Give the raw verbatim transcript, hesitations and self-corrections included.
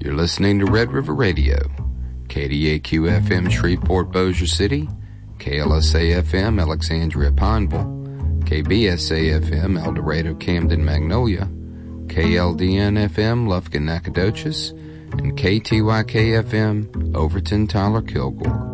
You're listening to Red River Radio, K D A Q F M Shreveport Bossier City, K L S A F M Alexandria Pineville, K B S A F M El Dorado Camden Magnolia, K L D N F M Lufkin Nacogdoches, and K T Y K F M Overton Tyler Kilgore.